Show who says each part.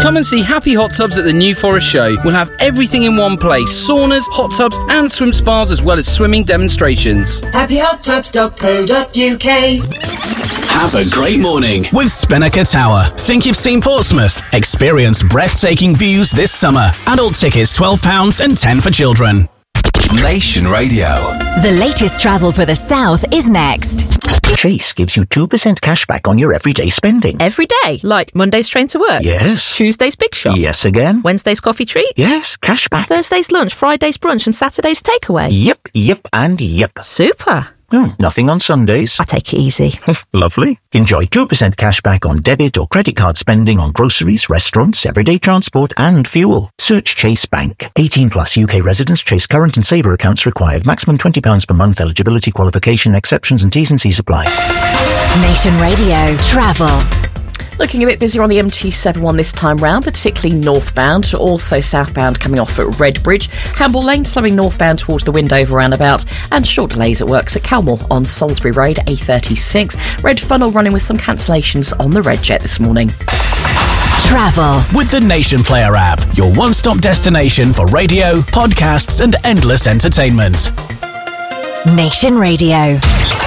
Speaker 1: Come and see Happy Hot Tubs at the New Forest Show. We'll have everything in one place: saunas, hot tubs and swim spas, as well as swimming demonstrations.
Speaker 2: happyhottubs.co.uk.
Speaker 3: Have a great morning with Spinnaker Tower. Think you've seen Portsmouth? Experience breathtaking views this summer. Adult tickets £12 and 10 for children.
Speaker 2: Nation Radio.
Speaker 4: The latest travel for the South is next.
Speaker 5: Chase gives you 2% cash back on your everyday spending.
Speaker 6: Every day? Like Monday's train to work?
Speaker 5: Yes.
Speaker 6: Tuesday's big shop?
Speaker 5: Yes again.
Speaker 6: Wednesday's coffee treat?
Speaker 5: Yes, cash back.
Speaker 6: Thursday's lunch, Friday's brunch and Saturday's takeaway?
Speaker 5: Yep, and yep.
Speaker 6: Super.
Speaker 5: Nothing on Sundays.
Speaker 6: I take it easy.
Speaker 5: Lovely. Enjoy 2% cash back on debit or credit card spending on groceries, restaurants, everyday transport and fuel. Search Chase Bank. 18 plus UK residents. Chase current and saver accounts required. Maximum £20 per month. Eligibility, qualification, exceptions and T's and C's apply.
Speaker 4: Nation Radio Travel.
Speaker 7: Looking a bit busier on the MT71 this time round, particularly northbound, also southbound coming off at Redbridge. Hamble Lane slowing northbound towards the Windover roundabout, and short delays at works at Calmore on Salisbury Road A36. Red Funnel running with some cancellations on the Red Jet this morning.
Speaker 4: Travel
Speaker 3: with the Nation Player app, your one-stop destination for radio, podcasts and endless entertainment.
Speaker 4: Nation Radio.